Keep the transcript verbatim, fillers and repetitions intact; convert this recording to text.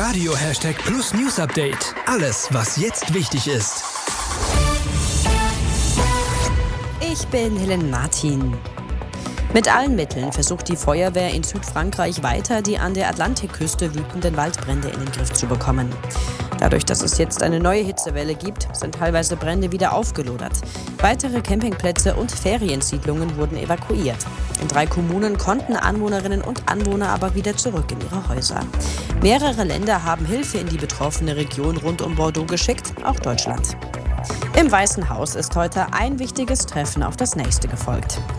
Radio Hashtag Plus News Update. Alles, was jetzt wichtig ist. Ich bin Helen Martin. Mit allen Mitteln versucht die Feuerwehr in Südfrankreich weiter, die an der Atlantikküste wütenden Waldbrände in den Griff zu bekommen. Dadurch, dass es jetzt eine neue Hitzewelle gibt, sind teilweise Brände wieder aufgelodert. Weitere Campingplätze und Feriensiedlungen wurden evakuiert. In drei Kommunen konnten Anwohnerinnen und Anwohner aber wieder zurück in ihre Häuser. Mehrere Länder haben Hilfe in die betroffene Region rund um Bordeaux geschickt, auch Deutschland. Im Weißen Haus ist heute ein wichtiges Treffen auf das nächste gefolgt.